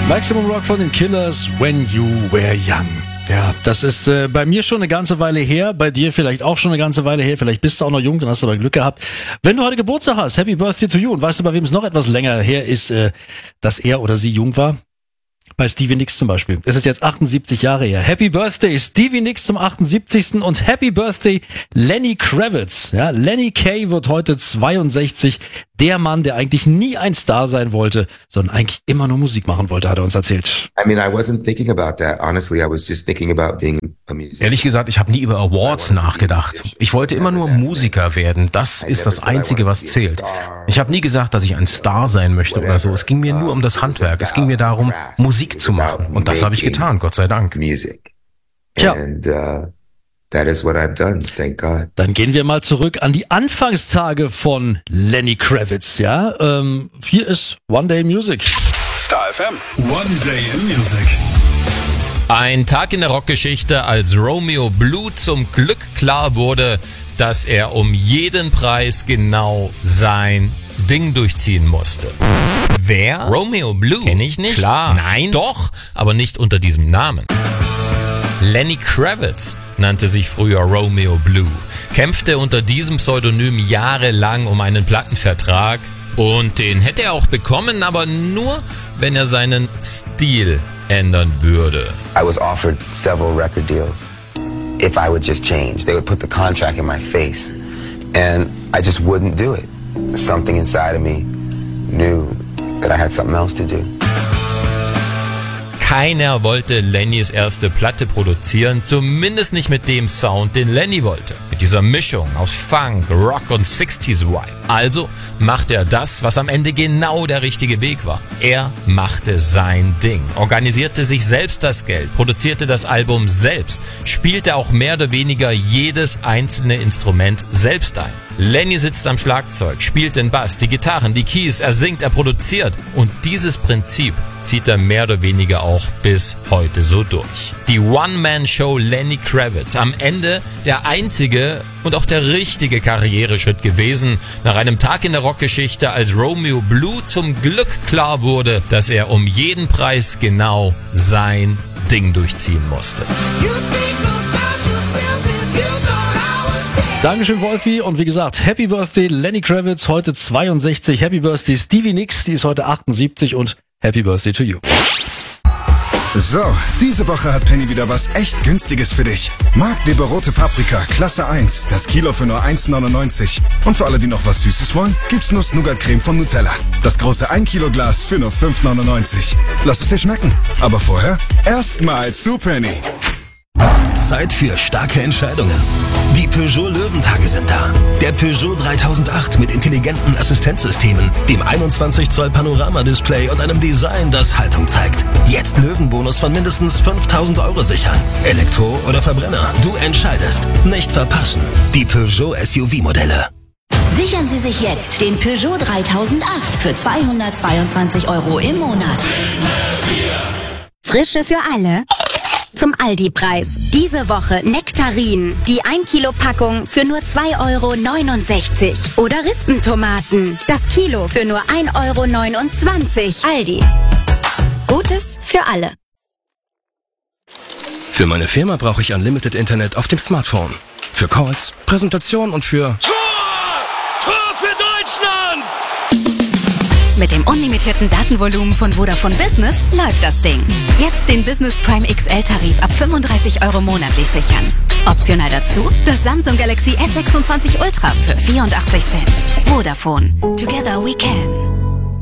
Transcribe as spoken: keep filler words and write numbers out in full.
Maximum Rock von den Killers, When You Were Young. Ja, das ist äh, bei mir schon eine ganze Weile her, bei dir vielleicht auch schon eine ganze Weile her, vielleicht bist du auch noch jung, dann hast du aber Glück gehabt. Wenn du heute Geburtstag hast, Happy Birthday to you. Und weißt du, bei wem es noch etwas länger her ist, äh, dass er oder sie jung war? Bei Stevie Nicks zum Beispiel. Es ist jetzt achtundsiebzig Jahre her. Happy Birthday Stevie Nicks zum achtundsiebzigsten und Happy Birthday Lenny Kravitz. Ja, Lenny Kay wird heute zweiundsechzig. Der Mann, der eigentlich nie ein Star sein wollte, sondern eigentlich immer nur Musik machen wollte, hat er uns erzählt. I mean, I wasn't thinking about that. Honestly, I was just thinking about being a musician. Ehrlich gesagt, ich habe nie über Awards nachgedacht. Ich wollte immer nur Musiker werden. Das ist das Einzige, was zählt. Ich habe nie gesagt, dass ich ein Star sein möchte oder so. Es ging mir nur um das Handwerk. Es ging mir darum, Musik zu machen. Und das habe ich getan, Gott sei Dank. Music. Tja. And, uh, that is what I've done, thank God. Dann gehen wir mal zurück an die Anfangstage von Lenny Kravitz. Ja, ähm, hier ist One Day in Music. Star F M. One Day in Music. Ein Tag in der Rockgeschichte, als Romeo Blue zum Glück klar wurde, dass er um jeden Preis genau sein Ding durchziehen musste. Wer? Romeo Blue. Kenn ich nicht. Klar. Nein. Doch, aber nicht unter diesem Namen. Lenny Kravitz nannte sich früher Romeo Blue, kämpfte unter diesem Pseudonym jahrelang um einen Plattenvertrag und den hätte er auch bekommen, aber nur, wenn er seinen Stil ändern würde. I was offered several record deals. If I would just change, they would put the contract in my face, and I just wouldn't do it. Something inside of me knew that I had something else to do. Keiner wollte Lennys erste Platte produzieren, zumindest nicht mit dem Sound, den Lenny wollte. Mit dieser Mischung aus Funk, Rock und sechziger Vibe. Also machte er das, was am Ende genau der richtige Weg war. Er machte sein Ding, organisierte sich selbst das Geld, produzierte das Album selbst, spielte auch mehr oder weniger jedes einzelne Instrument selbst ein. Lenny sitzt am Schlagzeug, spielt den Bass, die Gitarren, die Keys, er singt, er produziert. Und dieses Prinzip zieht er mehr oder weniger auch bis heute so durch. Die One-Man-Show Lenny Kravitz, am Ende der einzige und auch der richtige Karriereschritt gewesen, nach einem Tag in der Rockgeschichte, als Romeo Blue zum Glück klar wurde, dass er um jeden Preis genau sein Ding durchziehen musste. Dankeschön, Wolfi. Und wie gesagt, Happy Birthday Lenny Kravitz, heute zweiundsechzig. Happy Birthday Stevie Nicks, die ist heute achtundsiebzig. Und Happy Birthday to you. So, diese Woche hat Penny wieder was echt Günstiges für dich. Magdeburg rote Paprika, Klasse eins, das Kilo für nur eins neunundneunzig. Und für alle, die noch was Süßes wollen, gibt's Nuss-Nougat-Creme von Nutella. Das große ein Kilo Glas für nur fünf neunundneunzig. Lass es dir schmecken. Aber vorher erstmal zu Penny. Zeit für starke Entscheidungen. Die Peugeot Löwentage sind da. Der Peugeot dreitausendacht mit intelligenten Assistenzsystemen, dem einundzwanzig Zoll Panorama-Display und einem Design, das Haltung zeigt. Jetzt Löwenbonus von mindestens fünftausend Euro sichern. Elektro oder Verbrenner, du entscheidest. Nicht verpassen. Die Peugeot S U V-Modelle. Sichern Sie sich jetzt den Peugeot dreitausendacht für zweihundertzweiundzwanzig Euro im Monat. Frische für alle. Zum Aldi-Preis. Diese Woche Nektarinen, die ein Kilo Packung für nur zwei Euro neunundsechzig. Oder Rispentomaten, das Kilo für nur ein Euro neunundzwanzig. Aldi. Gutes für alle. Für meine Firma brauche ich Unlimited Internet auf dem Smartphone. Für Calls, Präsentation und für... Tor! Tor für Deutschland! Mit dem unlimitierten Datenvolumen von Vodafone Business läuft das Ding. Jetzt den Business Prime X L-Tarif ab fünfunddreißig Euro monatlich sichern. Optional dazu das Samsung Galaxy S sechsundzwanzig Ultra für vierundachtzig Cent. Vodafone. Together we can.